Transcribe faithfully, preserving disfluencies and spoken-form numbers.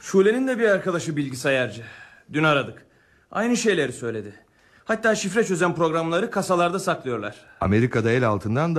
Şule'nin de bir arkadaşı bilgisayarcı. Dün aradık. Aynı şeyleri söyledi. Hatta şifre çözen programları kasalarda saklıyorlar. Amerika'da el altından